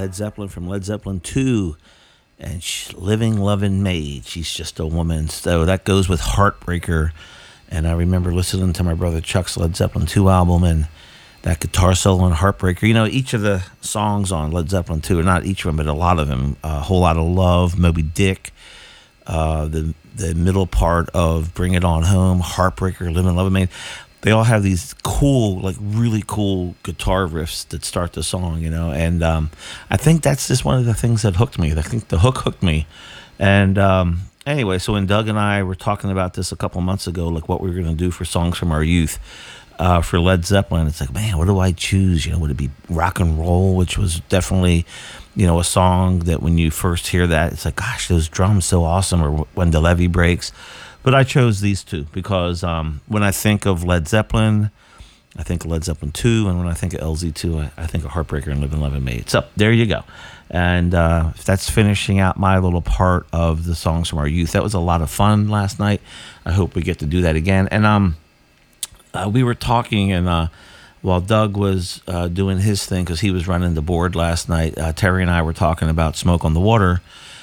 Led Zeppelin from Led Zeppelin 2, and Living, Loving Maid. She's just a woman. So that goes with Heartbreaker. And I remember listening to my brother Chuck's Led Zeppelin 2 album and that guitar solo on Heartbreaker. You know, each of the songs on Led Zeppelin 2, or not each of them, but a lot of them, A Whole Lot of Love, Moby Dick, the middle part of Bring It On Home, Heartbreaker, Living, Loving Maid. They all have these cool, like really cool guitar riffs that start the song, you know. And I think that's just one of the things that hooked me. I think the hook hooked me. And anyway, so when Doug and I were talking about this a couple months ago, like what we were going to do for songs from our youth for Led Zeppelin, it's like, man, what do I choose? You know, would it be Rock and Roll, which was definitely, you know, a song that when you first hear that, it's like, gosh, those drums so awesome, or When the Levee Breaks. But I chose these two because when I think of Led Zeppelin, I think of Led Zeppelin 2, and when I think of LZ2, I think of Heartbreaker and Living, Loving Maid. So there you go. And if that's finishing out my little part of the songs from our youth. That was a lot of fun last night. I hope we get to do that again. And we were talking, and while Doug was doing his thing, because he was running the board last night, Terry and I were talking about Smoke on the Water.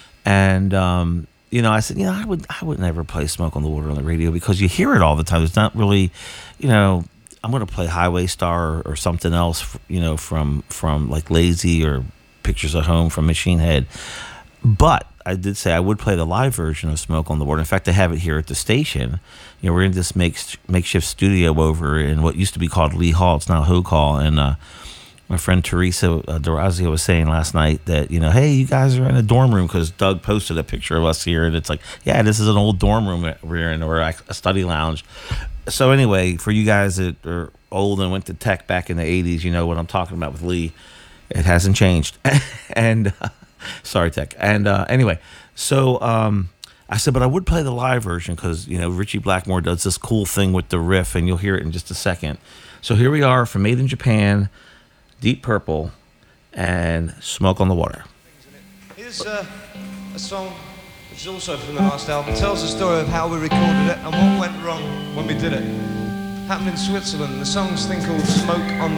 And you know, I said, you know, I would never play Smoke on the Water on the radio because you hear it all the time. It's not really, you know, I'm going to play Highway Star or something else, you know, from like Lazy or Pictures at Home from Machine Head. But I did say I would play the live version of Smoke on the Water. In fact, I have it here at the station. You know, we're in this makeshift studio over in what used to be called Lee Hall. It's now Hogue Hall. And my friend Teresa Dorazio was saying last night that, you know, hey, you guys are in a dorm room, because Doug posted a picture of us here, and it's like, yeah, this is an old dorm room that we're in, or a study lounge. So anyway, for you guys that are old and went to tech back in the 80s, you know what I'm talking about with Lee. It hasn't changed. And sorry, tech. And anyway, so I said, but I would play the live version because, you know, Richie Blackmore does this cool thing with the riff, and you'll hear it in just a second. So here we are from Made in Japan, Deep Purple, and Smoke on the Water. Here's a song which is also from the last album. It tells the story of how we recorded it and what went wrong when we did it. Happened in Switzerland. The song's thing called Smoke on